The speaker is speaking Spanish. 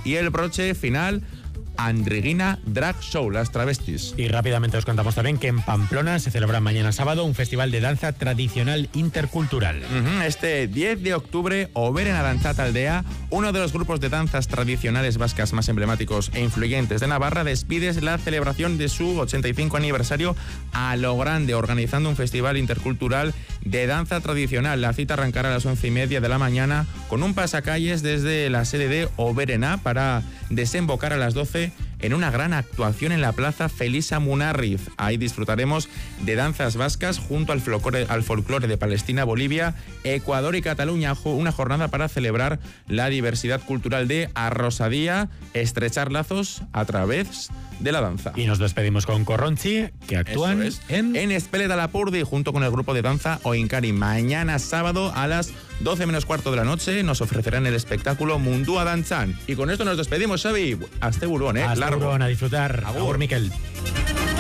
y el broche final, Andriguina Drag Show, las travestis. Y rápidamente os contamos también que en Pamplona se celebra mañana sábado un festival de danza tradicional intercultural. Este 10 de octubre, Oberena Dantzat Aldea, uno de los grupos de danzas tradicionales vascas más emblemáticos e influyentes de Navarra, despide la celebración de su 85 aniversario a lo grande, organizando un festival intercultural de danza tradicional. La cita arrancará a las 11:30 de la mañana con un pasacalles desde la sede de Oberena para desembocar a las 12 en una gran actuación en la Plaza Felisa Munarriz. Ahí disfrutaremos de danzas vascas junto al folclore de Palestina, Bolivia, Ecuador y Cataluña. Una jornada para celebrar la diversidad cultural de Arrosadía, estrechar lazos a través de la danza. Y nos despedimos con Corronchi, que actúan en Espeleta Lapurdi junto con el grupo de danza Oinkari. Mañana sábado a las 12 menos cuarto de la noche nos ofrecerán el espectáculo Mundua Dantzan. Y con esto nos despedimos, Xavi. Hasta Burón, Hasta Burón, a disfrutar. Agur, Miquel.